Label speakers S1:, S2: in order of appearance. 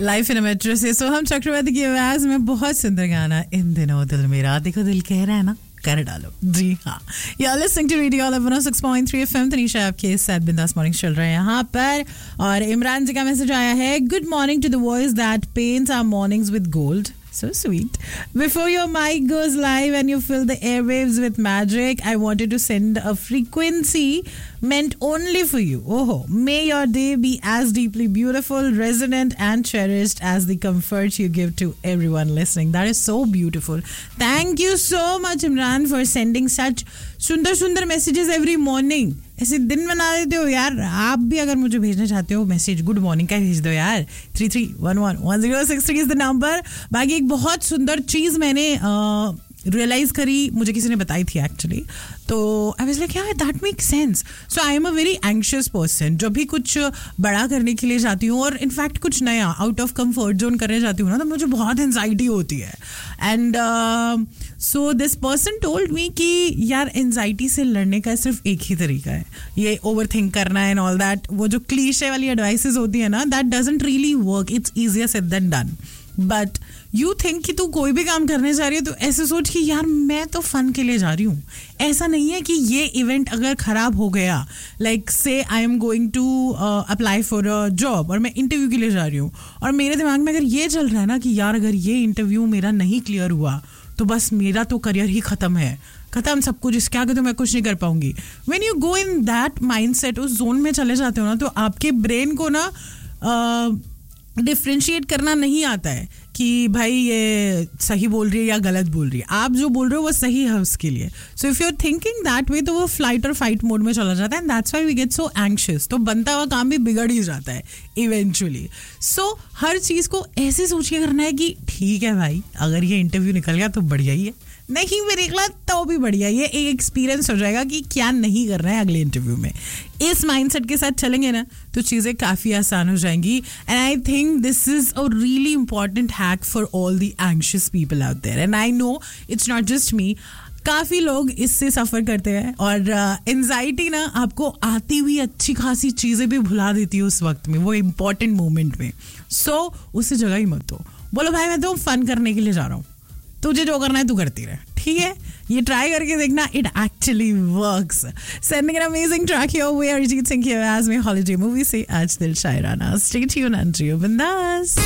S1: Life in metro से सोहम चक्रवर्ती की आवाज में बहुत सुंदर गाना इन दिनों दिल मेरा, देखो दिल कह रहा है ना, कर डालो। जी हाँ, you're listening to Radio 106.3 FM। Tanisha आपके साथ बिंदास मॉर्निंग चल रहे हैं यहाँ पर, और इमरान जी का मैसेज आया है, good morning to the voice that paints our mornings with gold. So sweet. Before your mic goes live and you fill the airwaves with magic, I wanted to send a frequency meant only for you. Oh, may your day be as deeply beautiful, resonant and cherished as the comfort you give to everyone listening. That is so beautiful. Thank you so much, Imran, for sending such सुंदर messages every morning. ऐसे दिन बना देते हो यार. आप भी अगर मुझे भेजना चाहते हो मैसेज गुड मॉर्निंग का भेज दो यार. 33111063 इज द नंबर. बाकी एक बहुत सुंदर चीज़ मैंने रियलाइज करी, मुझे किसी ने बताई थी एक्चुअली, तो आई वाज लाइक यार that makes sense. So I am a very anxious person. जब भी कुछ बड़ा करने के लिए जाती हूँ और इनफैक्ट कुछ नया आउट ऑफ कंफर्ट जोन करने जाती हूँ ना, तो मुझे बहुत एंजाइटी होती है. And so this person told me कि यार एंजाइटी से लड़ने का सिर्फ एक ही तरीका है, ये ओवर थिंक करना एंड ऑल दैट. वो जो क्लीशे वाली एडवाइसेस होती है ना, that doesn't really work. It's easier said then done. But you think कि तू कोई भी काम करने जा रही है तो ऐसे सोच कि यार मैं तो फन के लिए जा रही हूँ. ऐसा नहीं है कि ये इवेंट अगर खराब हो गया, लाइक से I am going to apply for a job और मैं इंटरव्यू के लिए जा रही हूँ, और मेरे दिमाग में अगर ये चल रहा है ना कि यार अगर ये इंटरव्यू मेरा नहीं क्लियर हुआ तो बस मेरा तो करियर ही खत्म है, खत्म सब कुछ, इसके आगे तो मैं कुछ नहीं कर पाऊंगी. When you go in that mindset, उस जोन में चले जाते हो ना, तो आपके ब्रेन को ना डिफ्रेंशिएट करना नहीं आता है कि भाई ये सही बोल रही है या गलत बोल रही है. आप जो बोल रहे हो वो सही है उसके लिए. So if you are thinking that way, तो वो फ्लाइट और फाइट मोड में चला जाता है, and that's why we get so anxious. तो बनता हुआ काम भी बिगड़ ही जाता है इवेंचुअली. सो हर चीज़ को ऐसे सोच के करना है कि ठीक है भाई, अगर ये इंटरव्यू निकल गया तो बढ़िया ही है, नहीं भी निकला तो भी बढ़िया. ये एक एक्सपीरियंस हो जाएगा कि क्या नहीं करना है अगले इंटरव्यू में. इस माइंडसेट के साथ चलेंगे ना तो चीज़ें काफ़ी आसान हो जाएंगी. And I think this is a really important hack for all the anxious people out there. And I know it's not just मी, काफ़ी लोग इससे सफ़र करते हैं. और एंजाइटी ना आपको आती हुई अच्छी खासी चीज़ें भी भुला देती है उस वक्त में, वो इम्पॉर्टेंट मोमेंट में. सो उससे जगह ही मत दो. बोलो भाई मैं तो फन करने के लिए जा रहा हूँ, तुझे जो करना है तू करती रहे, ठीक है. ये ट्राई करके देखना, it actually works. Sending an amazing track your way, Arijit Singh की आवाज में हॉलिडे मूवी से आज दिल शायराना. स्टे ट्यून्ड एंड जियो बिंदास.